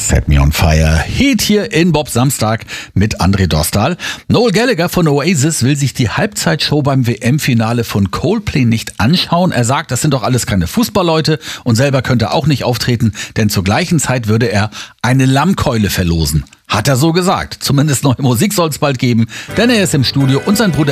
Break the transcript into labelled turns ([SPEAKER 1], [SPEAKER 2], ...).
[SPEAKER 1] Set Me On Fire. Heat hier in Bob Samstag mit André Dostal. Noel Gallagher von Oasis will sich die Halbzeitshow beim WM-Finale von Coldplay nicht anschauen. Er sagt, das sind doch alles keine Fußballleute und selber könnte er auch nicht auftreten, denn zur gleichen Zeit würde er eine Lammkeule verlosen. Hat er so gesagt. Zumindest neue Musik soll es bald geben, denn er ist im Studio und sein Bruder